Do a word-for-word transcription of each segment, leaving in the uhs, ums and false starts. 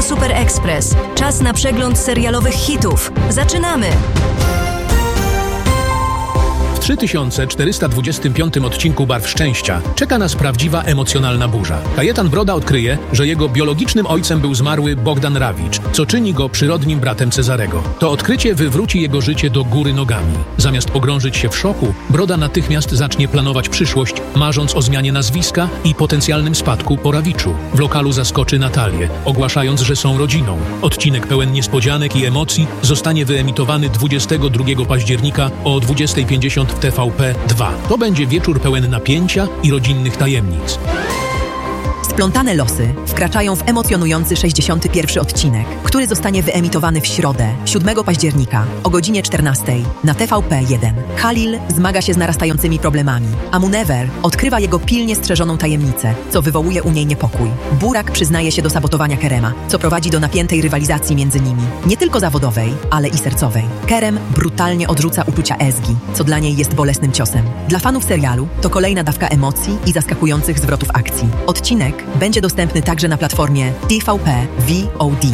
Super Express. Czas na przegląd serialowych hitów. Zaczynamy! W trzy tysiące czterysta dwudziestym piątym odcinku Barw Szczęścia czeka nas prawdziwa emocjonalna burza. Kajetan Broda odkryje, że jego biologicznym ojcem był zmarły Bogdan Rawicz, co czyni go przyrodnim bratem Cezarego. To odkrycie wywróci jego życie do góry nogami. Zamiast pogrążyć się w szoku, Broda natychmiast zacznie planować przyszłość, marząc o zmianie nazwiska i potencjalnym spadku po Rawiczu. W lokalu zaskoczy Natalię, ogłaszając, że są rodziną. Odcinek pełen niespodzianek i emocji zostanie wyemitowany dwudziestego drugiego października o dwudziestej pięćdziesiąt w T V P dwa. To będzie wieczór pełen napięcia i rodzinnych tajemnic. Splątane losy wkraczają w emocjonujący sześćdziesiąty pierwszy odcinek, który zostanie wyemitowany w środę, siódmego października o godzinie czternastej na T V P jeden. Halil zmaga się z narastającymi problemami, a Munever odkrywa jego pilnie strzeżoną tajemnicę, co wywołuje u niej niepokój. Burak przyznaje się do sabotowania Kerema, co prowadzi do napiętej rywalizacji między nimi, nie tylko zawodowej, ale i sercowej. Kerem brutalnie odrzuca uczucia Ezgi, co dla niej jest bolesnym ciosem. Dla fanów serialu to kolejna dawka emocji i zaskakujących zwrotów akcji. Odcinek będzie dostępny także na platformie T V P V O D.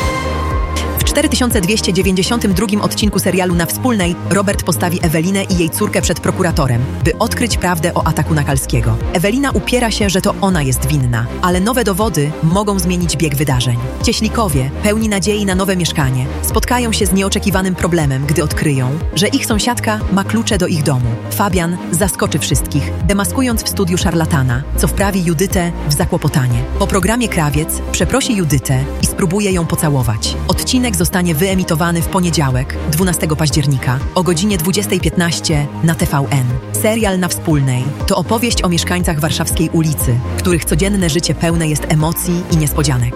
W cztery tysiące dwieście dziewięćdziesiątym drugim odcinku serialu Na Wspólnej Robert postawi Ewelinę i jej córkę przed prokuratorem, by odkryć prawdę o ataku na Kalskiego. Ewelina upiera się, że to ona jest winna, ale nowe dowody mogą zmienić bieg wydarzeń. Cieślikowie, pełni nadziei na nowe mieszkanie, spotkają się z nieoczekiwanym problemem, gdy odkryją, że ich sąsiadka ma klucze do ich domu. Fabian zaskoczy wszystkich, demaskując w studiu szarlatana, co wprawi Judytę w zakłopotanie. Po programie Krawiec przeprosi Judytę i spróbuje ją pocałować. Odcinek zostanie wyemitowany w poniedziałek, dwunastego października o godzinie dwudziestej piętnaście na T V N. Serial Na Wspólnej to opowieść o mieszkańcach warszawskiej ulicy, których codzienne życie pełne jest emocji i niespodzianek.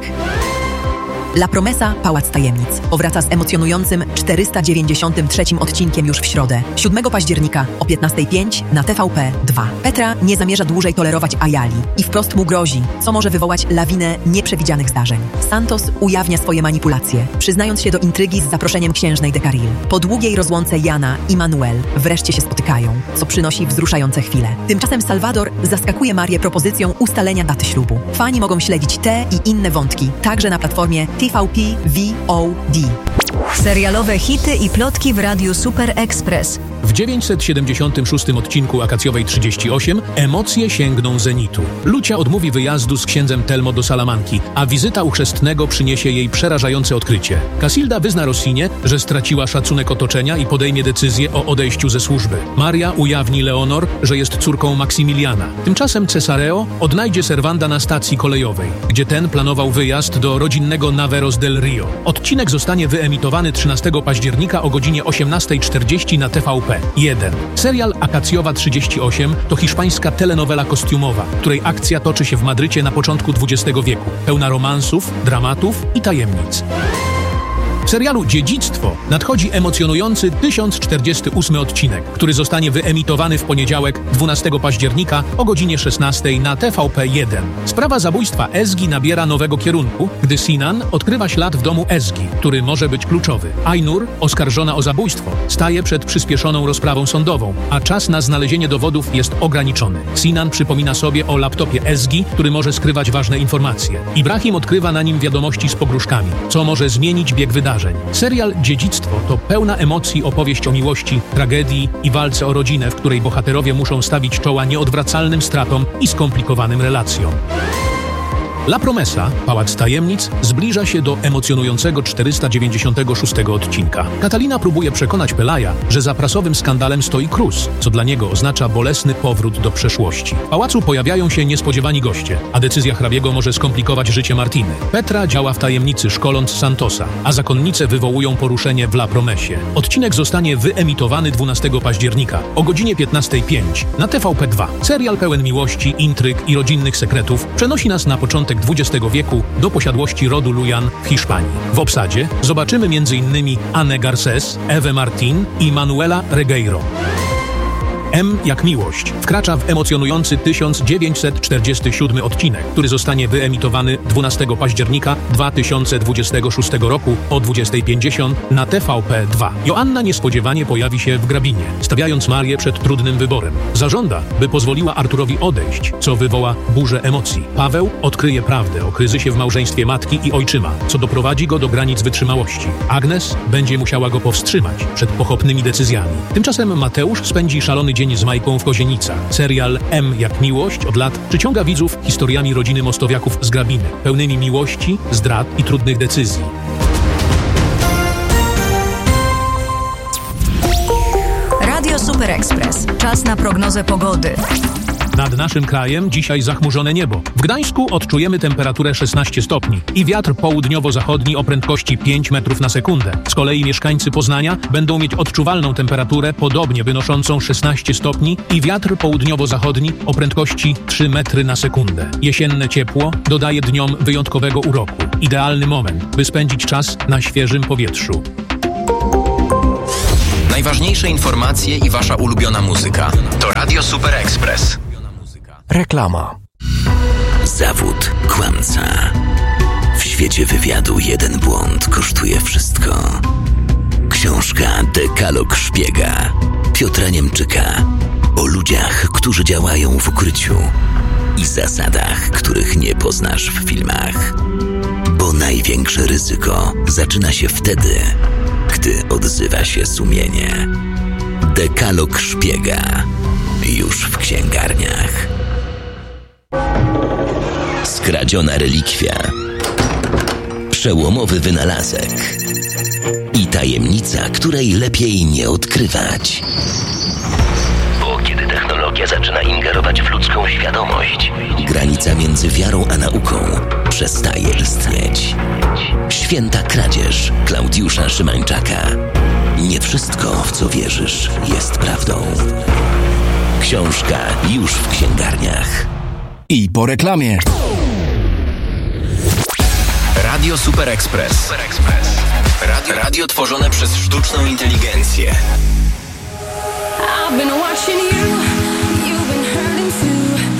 La Promesa – Pałac Tajemnic powraca z emocjonującym czterysta dziewięćdziesiątym trzecim odcinkiem już w środę, siódmego października o piętnastej pięć na T V P dwa. Petra nie zamierza dłużej tolerować Ayali i wprost mu grozi, co może wywołać lawinę nieprzewidzianych zdarzeń. Santos ujawnia swoje manipulacje, przyznając się do intrygi z zaproszeniem księżnej de Carril. Po długiej rozłące Jana i Manuel wreszcie się spotykają, co przynosi wzruszające chwile. Tymczasem Salvador zaskakuje Marię propozycją ustalenia daty ślubu. Fani mogą śledzić te i inne wątki, także na platformie T V P V O D. Serialowe hity i plotki w Radiu Super Express. W dziewięćset siedemdziesiątym szóstym odcinku Akacjowej trzydzieści osiem emocje sięgną zenitu. Lucia odmówi wyjazdu z księdzem Telmo do Salamanki, a wizyta u chrzestnego przyniesie jej przerażające odkrycie. Casilda wyzna Rossinie, że straciła szacunek otoczenia i podejmie decyzję o odejściu ze służby. Maria ujawni Leonor, że jest córką Maksymiliana. Tymczasem Cesareo odnajdzie Servanda na stacji kolejowej, gdzie ten planował wyjazd do rodzinnego Naveros del Rio. Odcinek zostanie wyemitowany trzynastego października o godzinie osiemnastej czterdzieści na T V P jeden. Serial Akacjowa trzydzieści osiem to hiszpańska telenowela kostiumowa, której akcja toczy się w Madrycie na początku dwudziestego wieku, pełna romansów, dramatów i tajemnic. W serialu Dziedzictwo nadchodzi emocjonujący tysiąc czterdziesty ósmy odcinek, który zostanie wyemitowany w poniedziałek, dwunastego października o godzinie szesnastej na T V P jeden. Sprawa zabójstwa Ezgi nabiera nowego kierunku, gdy Sinan odkrywa ślad w domu Ezgi, który może być kluczowy. Ainur, oskarżona o zabójstwo, staje przed przyspieszoną rozprawą sądową, a czas na znalezienie dowodów jest ograniczony. Sinan przypomina sobie o laptopie Ezgi, który może skrywać ważne informacje. Ibrahim odkrywa na nim wiadomości z pogróżkami, co może zmienić bieg wydarzeń. Serial Dziedzictwo to pełna emocji opowieść o miłości, tragedii i walce o rodzinę, w której bohaterowie muszą stawić czoła nieodwracalnym stratom i skomplikowanym relacjom. La Promesa, Pałac Tajemnic, zbliża się do emocjonującego czterysta dziewięćdziesiątego szóstego odcinka. Katalina próbuje przekonać Pelaja, że za prasowym skandalem stoi Cruz, co dla niego oznacza bolesny powrót do przeszłości. W pałacu pojawiają się niespodziewani goście, a decyzja hrabiego może skomplikować życie Martiny. Petra działa w tajemnicy, szkoląc Santosa, a zakonnice wywołują poruszenie w La Promesie. Odcinek zostanie wyemitowany dwunastego października o godzinie piętnastej pięć na T V P dwa. Serial pełen miłości, intryg i rodzinnych sekretów przenosi nas na początek dwudziestego wieku do posiadłości rodu Lujan w Hiszpanii. W obsadzie zobaczymy między innymi Annę Garcés, Ewę Martin i Manuela Regueiro. M jak miłość wkracza w emocjonujący tysiąc dziewięćset czterdziesty siódmy odcinek, który zostanie wyemitowany dwunastego października dwa tysiące dwudziestego szóstego roku o dwudziestej pięćdziesiąt na T V P dwa. Joanna niespodziewanie pojawi się w Grabinie, stawiając Marię przed trudnym wyborem. Zażąda, by pozwoliła Arturowi odejść, co wywoła burzę emocji. Paweł odkryje prawdę o kryzysie w małżeństwie matki i ojczyma, co doprowadzi go do granic wytrzymałości. Agnes będzie musiała go powstrzymać przed pochopnymi decyzjami. Tymczasem Mateusz spędzi szalony dzień z Majką w Kozienicach. Serial M jak miłość od lat przyciąga widzów historiami rodziny Mostowiaków z Grabiny, pełnymi miłości, zdrad i trudnych decyzji. Radio Super Express. Czas na prognozę pogody. Nad naszym krajem dzisiaj zachmurzone niebo. W Gdańsku odczujemy temperaturę szesnaście stopni i wiatr południowo-zachodni o prędkości pięć metrów na sekundę. Z kolei mieszkańcy Poznania będą mieć odczuwalną temperaturę podobnie wynoszącą szesnaście stopni i wiatr południowo-zachodni o prędkości trzy metry na sekundę. Jesienne ciepło dodaje dniom wyjątkowego uroku. Idealny moment, by spędzić czas na świeżym powietrzu. Najważniejsze informacje i wasza ulubiona muzyka to Radio Super Express. Reklama. Zawód kłamca. W świecie wywiadu jeden błąd kosztuje wszystko. Książka Dekalog szpiega Piotra Niemczyka o ludziach, którzy działają w ukryciu i zasadach, których nie poznasz w filmach. Bo największe ryzyko zaczyna się wtedy, gdy odzywa się sumienie. Dekalog szpiega już w księgarniach. Skradziona relikwia, przełomowy wynalazek i tajemnica, której lepiej nie odkrywać. Bo kiedy technologia zaczyna ingerować w ludzką świadomość, granica między wiarą a nauką przestaje istnieć. Święta kradzież Klaudiusza Szymańczaka. Nie wszystko, w co wierzysz, jest prawdą. Książka już w księgarniach. I po reklamie. Radio Super Express. Super Express. Radio, radio tworzone przez sztuczną inteligencję. I've been